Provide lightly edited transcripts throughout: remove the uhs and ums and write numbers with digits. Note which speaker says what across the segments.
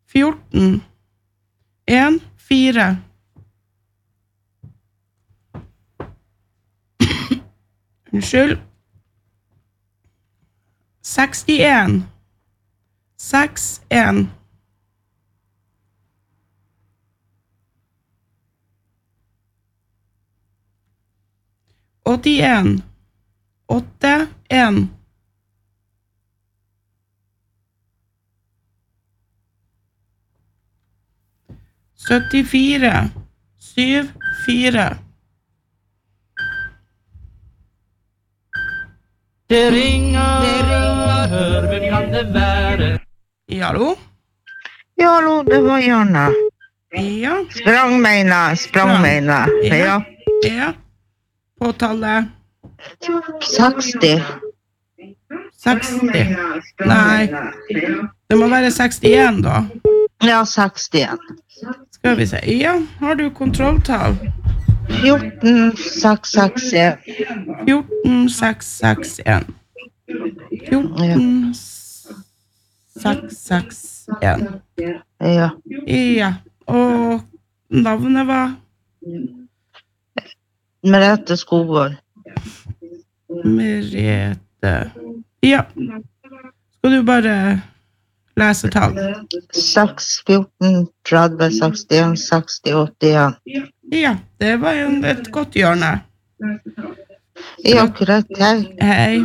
Speaker 1: 14 1 4 Unnskyld 61 6 1 81 8 1 74 7 4
Speaker 2: Det ringer, hør, hvem kan det være?
Speaker 1: Ja, hallo?
Speaker 3: Ja, hallo, det var Jørne.
Speaker 1: Ja.
Speaker 3: Sprangmeina. Ja.
Speaker 1: Ja. Påtale.
Speaker 3: 60.
Speaker 1: 60. Nei. Det må være 61 da.
Speaker 3: Ja, 61.
Speaker 1: Skal vi se. Ja, har du kontrolltall?
Speaker 3: 14 661.
Speaker 1: 14 661. 14 661.
Speaker 3: Ja.
Speaker 1: Ja. Og navnet var?
Speaker 3: Merete Skogård.
Speaker 1: Merete. Ja. Skal du bare lese tall?
Speaker 3: 6 14 30 61 60 81.
Speaker 1: Ja, det var et godt hjørne.
Speaker 3: Ja, greit, hei.
Speaker 1: Hei.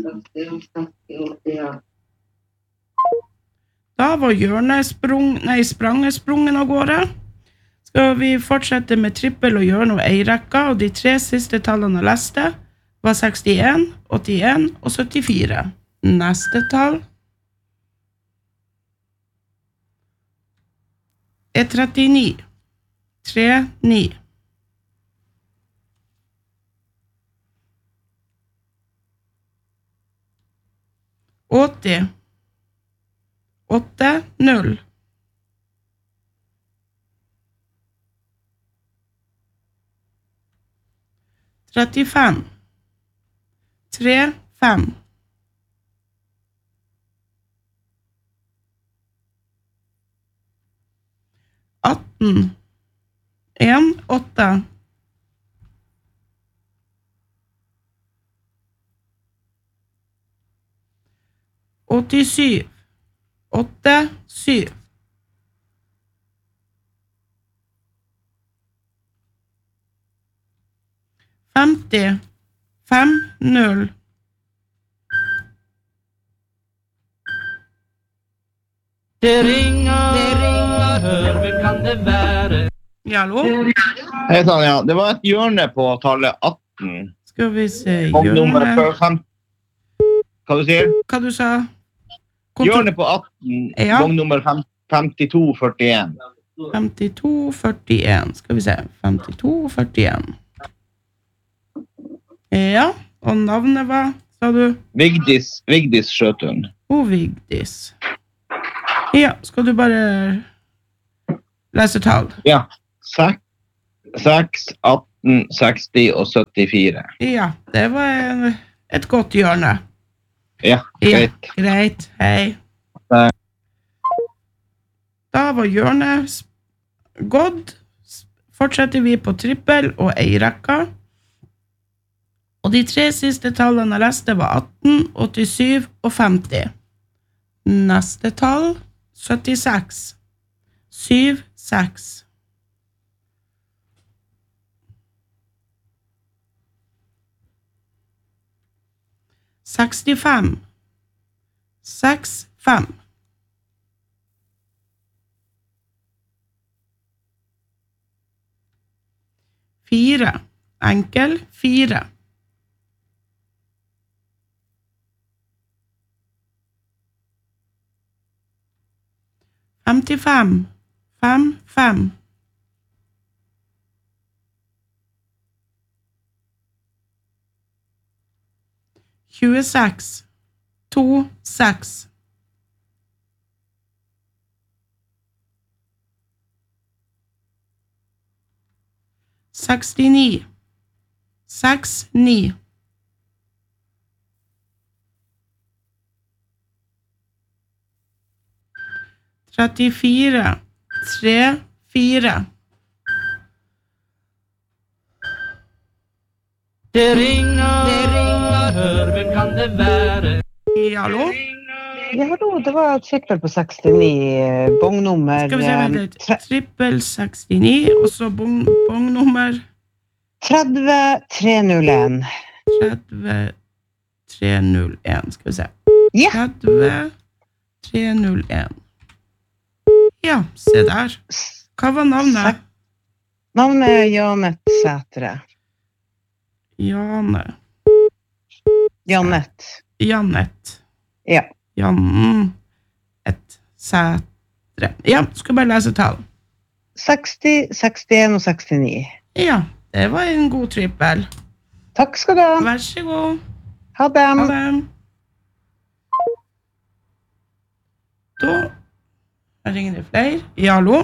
Speaker 1: Da var hjørnet spranget av gårde. Skal vi fortsette med trippel og hjørne og eirekka, og de 3 siste tallene jeg leste var 61, 81 og 74. Neste tall er 39. 3, 9. Åtti. 8, 0. 35. 3, 5. 18. 1, 8. 87. 8, 7. 50. 5, 0.
Speaker 2: Det ringer, hør, hvem kan det være?
Speaker 1: Ja, hallo?
Speaker 4: Hei sann, ja. Det var et hjørne på tallet 18.
Speaker 1: Skal vi se,
Speaker 4: Nummer
Speaker 1: hjørne.
Speaker 4: 5. Hva du sier?
Speaker 1: Hva du sa?
Speaker 4: Hjørne på 18,
Speaker 1: Ja.
Speaker 4: gang nummer 52 41.
Speaker 1: 52, 41. Skal vi se, 52, 41. Ja, og navnet var, sa du?
Speaker 4: Vigdis Skjøtun.
Speaker 1: Vigdis. Ja, skal du bare lese tall?
Speaker 4: Ja. 6, 18, 60 og 74.
Speaker 1: Ja, det var et godt hjørne.
Speaker 4: Ja, greit.
Speaker 1: Ja, greit, hei.
Speaker 4: Hei.
Speaker 1: Da var hjørnet gått. Fortsetter vi på trippel og eirekka. Og de 3 siste tallene jeg leste var 18, 87 og 50. Neste tall, 76. 7, 6. 65. 6, 5. 4. Enkel, 4. 55. 5, 5. 26. 2, 6. 69. 6, 9. 34, 3, 4.
Speaker 2: Det ringer, hør, hvem kan det være?
Speaker 1: Hallo?
Speaker 5: Ja, hallo, det var trippel på 69, bongnummer
Speaker 1: Skal vi se, vent litt. Trippel 69, og så bongnummer
Speaker 5: 30301.
Speaker 1: 30301, skal vi se.
Speaker 5: Ja.
Speaker 1: 30301. Ja, se der. Hva var navnet?
Speaker 5: Navnet er Janet Sætre.
Speaker 1: Janett.
Speaker 5: Ja.
Speaker 1: Janett Sætre. Ja, skal bare lese tall.
Speaker 5: 60, 61 og 69.
Speaker 1: Ja, det var en god trippel.
Speaker 5: Takk skal du ha.
Speaker 1: Vær så god.
Speaker 5: Ha det.
Speaker 1: Ha det. Da ringer det flere. Ja, hallo?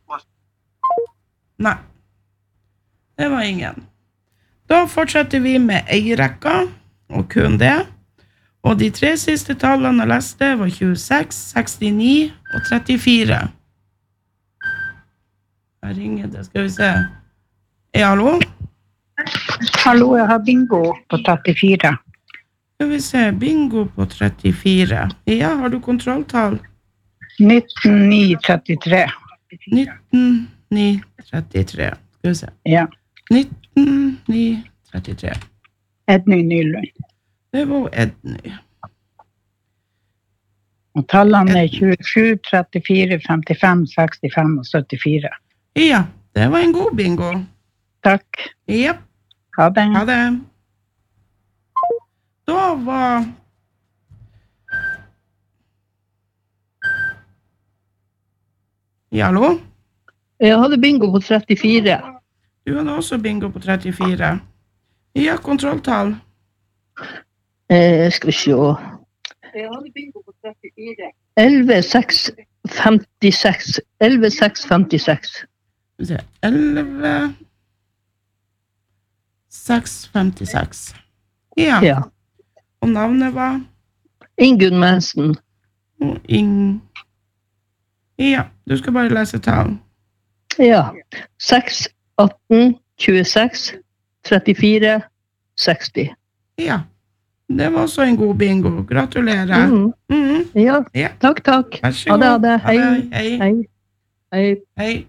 Speaker 1: Nei. Det var ingen. Da fortsetter vi med eierrekka, og kun det. Og de 3 siste tallene jeg leste var 26, 69 og 34. Her ringer det, skal vi se. Ja, hallo?
Speaker 6: Hallo, jeg har bingo på 34.
Speaker 1: Skal vi se, bingo på 34. Ja, har du kontrolltall?
Speaker 6: 19,933.
Speaker 1: 19,933. Skal vi se.
Speaker 6: Ja.
Speaker 1: 19,933.
Speaker 6: Edny Nylund.
Speaker 1: Det var Edny.
Speaker 6: Og tallene er 27, 34, 55, 65 og 74.
Speaker 1: Ja, det var en god bingo.
Speaker 6: Takk.
Speaker 1: Ja,
Speaker 6: Ha det.
Speaker 1: ha det. Da var... Ja, hallo?
Speaker 7: Jeg hadde bingo på 34.
Speaker 1: Du hadde også bingo på 34. Ja, kontrolltall.
Speaker 7: Skal vi se. Jeg hadde bingo på 34. 11, 6, 56. 11, 6, 56.
Speaker 1: Skal vi se, 11, 6, 56. Ja,
Speaker 7: Ja.
Speaker 1: og navnet var...
Speaker 7: Ingunn Mensen.
Speaker 1: Og Ja, du skal bare lese tall.
Speaker 7: Ja. 6, 18, 26, 34, 60.
Speaker 1: Ja, det var også en god bingo. Gratulerer.
Speaker 7: Ja,
Speaker 1: Ja.
Speaker 7: takk, takk.
Speaker 1: Vær så
Speaker 7: Ha det, ha
Speaker 1: god.
Speaker 7: det.
Speaker 1: Ha det.
Speaker 7: Hei.
Speaker 1: Hei.
Speaker 7: Hei.
Speaker 1: Hei.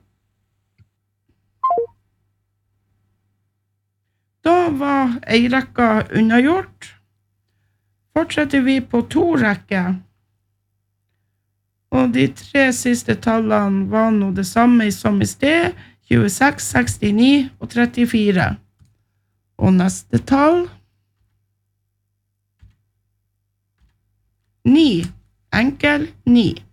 Speaker 1: Da var en rekka unnagjort. Fortsetter vi på 2 rekker. Og de 3 siste tallene var nå det samme som i sted. 26, 69 og 34. Og neste tall 9. Enkel 9.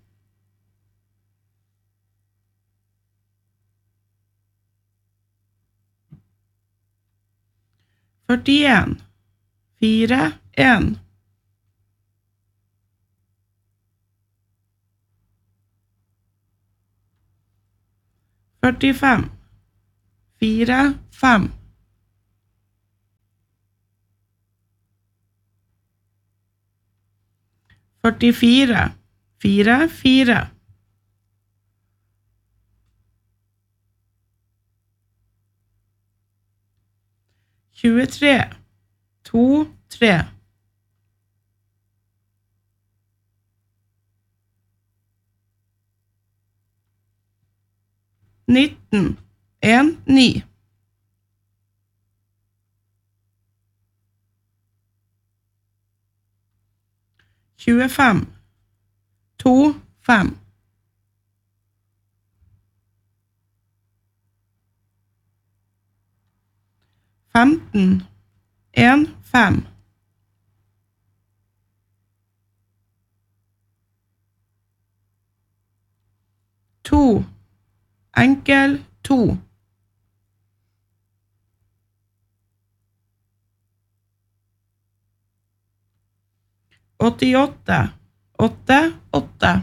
Speaker 1: Førtien. 4, 1. 45. 4, 5. 44. 4, 4. 23. 2, 3. 19. 1, 9. 25. 2, 5. 15. 1, 5. 2. Enkel 2. 88. 8, 8.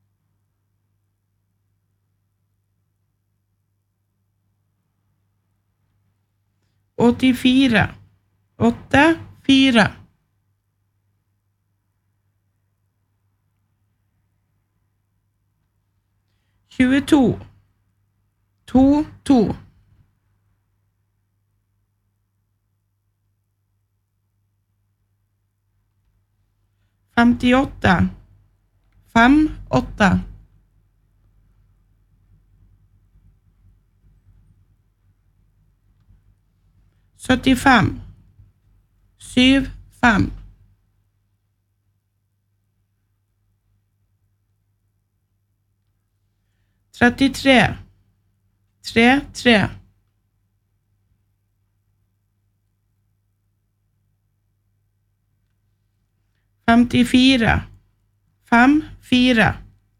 Speaker 1: 84. 8, 4. 22. 2, 2. 58. 5, 8. 75. 7, 5. 33. 3, 3. 54. 5, 4.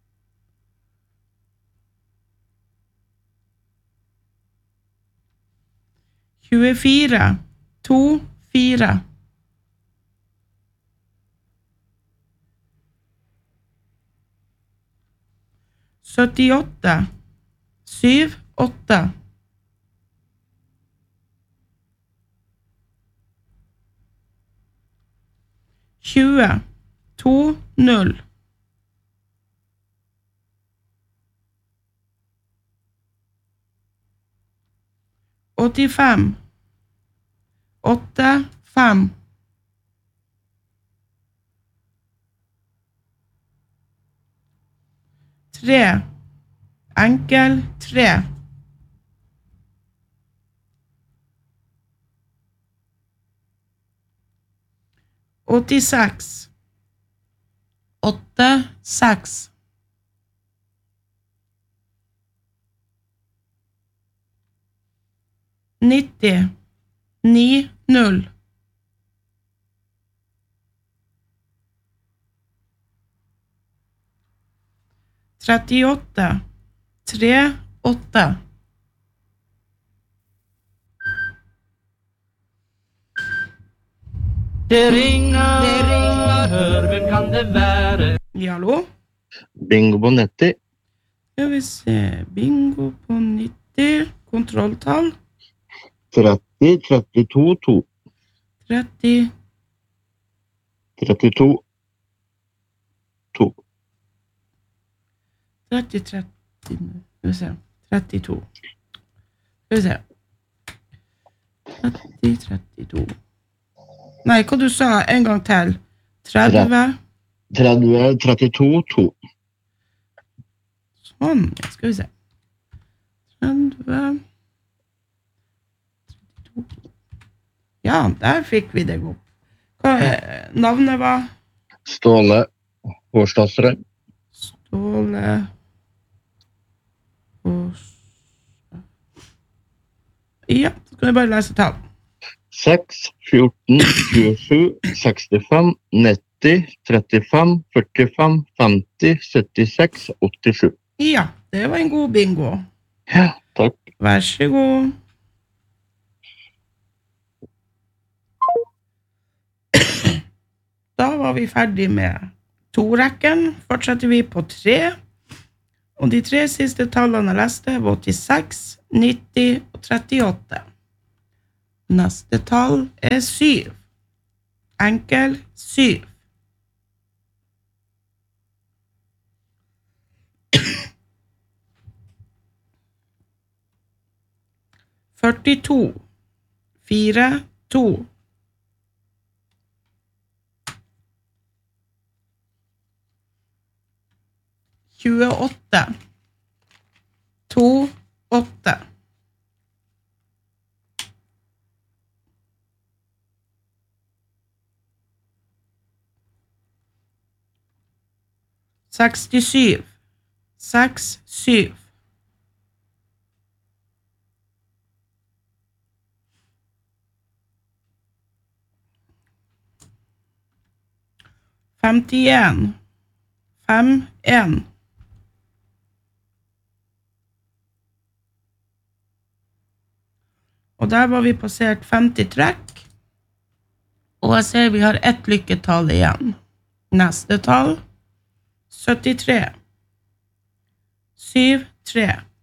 Speaker 1: 24. 2, 4. 78. 7, 8. 20. 2, 0. 85. 8, 5. 3. Enkel 3. 86. 8, 6. 90. 9, 0. 38. 3, 8.
Speaker 2: Det ringer, hør, hvem kan det være?
Speaker 1: Ja, hallo?
Speaker 4: Bingo på 90.
Speaker 1: Skal vi se. Bingo på 90. Kontrolltall.
Speaker 4: 30, 32, 2.
Speaker 1: 30.
Speaker 4: 32, 2.
Speaker 1: 30, 30. Skal vi se. 32. Skal vi se. 30, 32. Nei, hva du sa en gang til? 30.
Speaker 4: 30, 32, 2.
Speaker 1: Sånn, ja, skal vi se. 30. 32. Ja, der fikk vi det opp. Hva navnet var?
Speaker 4: Ståle Hårstadsrøy.
Speaker 1: Ståle Ja, så kan vi bare lese tall.
Speaker 4: 6, 14, 27, 65, 90, 35, 45, 50, 76, 87.
Speaker 1: Ja, det var en god bingo.
Speaker 4: Ja, takk.
Speaker 1: Vær så god. Da var vi ferdig med 2-rekken. Fortsetter vi på 3. Og de 3 siste tallene jeg leste var 86, 90 og 38. Neste tall er 7. Enkel 7. Førtito. 4, 2. 28. 2, 8. 67. 6, 7. 51. 5, 1. Og der var vi passert 50 trekk. Og jeg ser vi har ett lykketall igjen. Neste tall 73. 7, 3.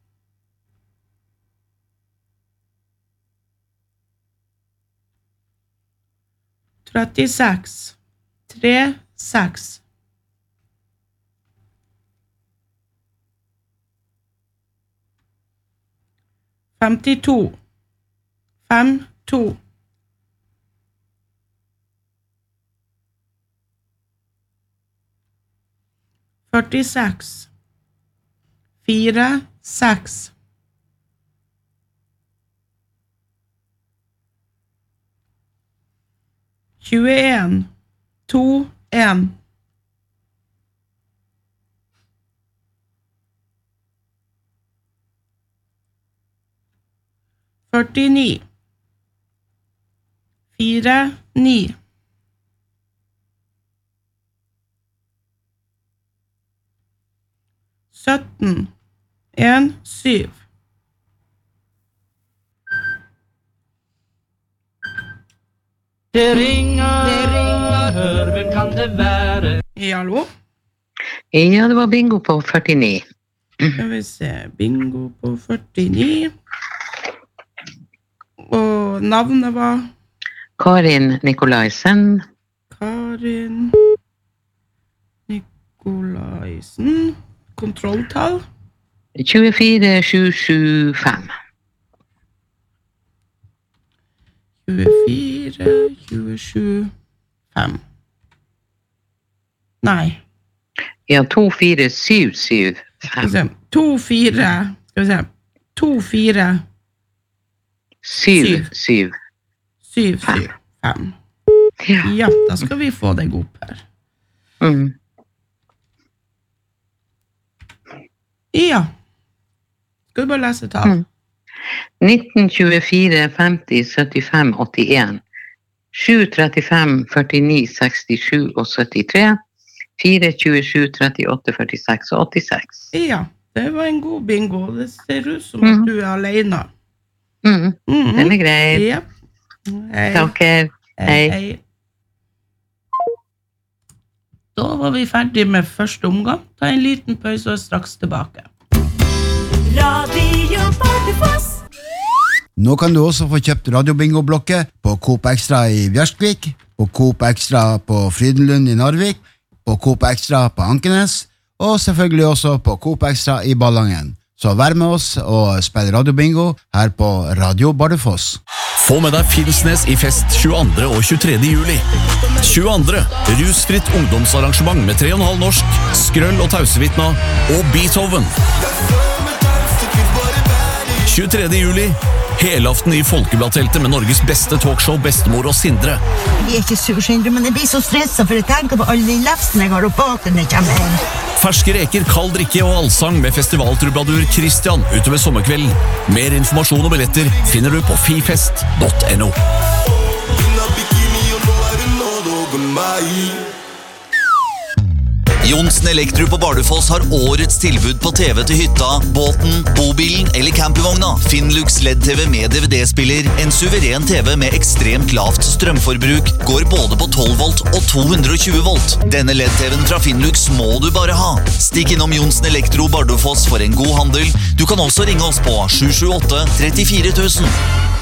Speaker 1: 36. 3, 6. 52. 52. 46. 4, 6. 21. 2, 1. 49. 4, 9. 17. 1, 7.
Speaker 2: Det ringer, hør, hvem kan det være?
Speaker 1: Hallo?
Speaker 5: Ja, det var bingo på 49.
Speaker 1: Skal vi se, bingo på 49. Og navnet var?
Speaker 5: Karin Nikolaisen.
Speaker 1: Karin Nikolaisen. Kontrolltall?
Speaker 5: 24775.
Speaker 1: 24, 27, 5. Nei.
Speaker 5: Ja, 24775.
Speaker 1: Skal vi se. 2, 4. Skal vi se. 2, 4.
Speaker 5: 7, 7.
Speaker 1: 7, 7, 5. Ja, da skal vi få deg opp her.
Speaker 5: Mm.
Speaker 1: Ja. Skal du bare lese tall?
Speaker 5: 19, 24, 50, 75, 81. 7, 35, 49, 67 og 73. 4, 27, 38, 46 og 86.
Speaker 1: Ja, det var en god bingo. Det ser ut som at du er alene.
Speaker 5: Den er grei.
Speaker 1: Ja. Hei.
Speaker 5: Takker. Hei.
Speaker 1: Hei. Da var vi ferdig med første omgang. Ta en liten pause og er straks tilbake.
Speaker 8: Radio Bardufoss.
Speaker 9: Nå kan du også få kjøpt radiobingo-blokket på Coop Extra i Bjørskvik, på Coop Extra på Frydenlund i Narvik, på Coop Extra på Ankenes, og selvfølgelig også på Coop Extra i Ballangen. Så vær med oss og spill radiobingo her på Radio Bardufoss.
Speaker 10: Få med deg Finnsnes i fest 22. og 23. juli. 22. Rusfritt ungdomsarrangement med 3,5 norsk, Skrøll og Tausevitna og Beethoven. 23. juli, helaften i Folkebladteltet med Norges beste talkshow, Bestemor og Sindre.
Speaker 11: Jeg ikke sur, Sindre, men jeg blir så stresset for jeg tenker på alle de lefsene jeg har opp bak når jeg kommer inn.
Speaker 10: Ferske reker, kald drikke og allsang med festivaltrubadur Christian utover sommerkvelden. Mer informasjon og billetter finner du på fifest.no.
Speaker 12: Jonsen Elektro på Bardufoss har årets tilbud på TV til hytta, båten, bobilen eller campingvogna. Finnlux LED-TV med DVD-spiller, en suveren TV med ekstremt lavt strømforbruk, går både på 12 volt og 220 volt. Denne LED-TVen fra Finnlux må du bare ha. Stikk innom Jonsen Elektro Bardufoss for en god handel. Du kan også ringe oss på 778 34 000.